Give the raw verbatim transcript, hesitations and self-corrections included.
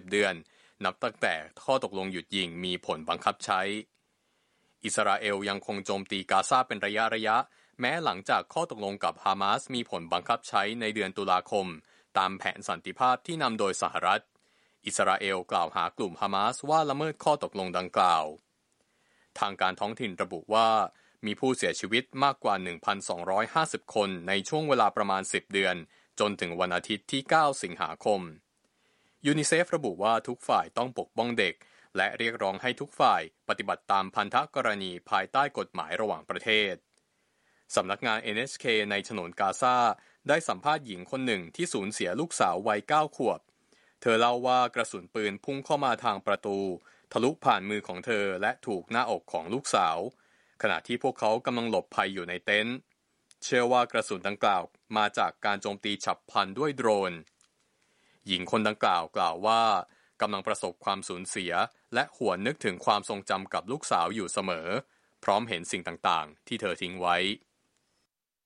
เดือนนับตั้งแต่ข้อตกลงหยุดยิงมีผลบังคับใช้อิสราเอลยังคงโจมตีกาซาเป็นระยะระยะแม้หลังจากข้อตกลงกับฮามาสมีผลบังคับใช้ในเดือนตุลาคมตามแผนสันติภาพที่นำโดยสหรัฐอิสราเอลกล่าวหากลุ่มฮามาสว่าละเมิดข้อตกลงดังกล่าวทางการท้องถิ่นระบุว่ามีผู้เสียชีวิตมากกว่า หนึ่งพันสองร้อยห้าสิบ คนในช่วงเวลาประมาณสิบเดือนจนถึงวันอาทิตย์ที่เก้าสิงหาคมยูนิเซฟระบุว่าทุกฝ่ายต้องปกป้องเด็กและเรียกร้องให้ทุกฝ่ายปฏิบัติตามพันธกรณีภายใต้กฎหมายระหว่างประเทศสำนักงาน เอ็น เอช เค ในฉนวนกาซาได้สัมภาษณ์หญิงคนหนึ่งที่สูญเสียลูกสาววัยเก้าขวบเธอเล่าว่ากระสุนปืนพุ่งเข้ามาทางประตูทะลุผ่านมือของเธอและถูกหน้าอกของลูกสาวขณะที่พวกเขากำลังหลบภัยอยู่ในเต็นท์เชื่อว่ากระสุนดังกล่าวมาจากการโจมตีฉับพลันด้วยโดรนหญิงคนดังกล่าวกล่าวว่ากำลังประสบความสูญเสียและหวนนึกถึงความทรงจำกับลูกสาวอยู่เสมอพร้อมเห็นสิ่งต่างๆที่เธอทิ้งไว้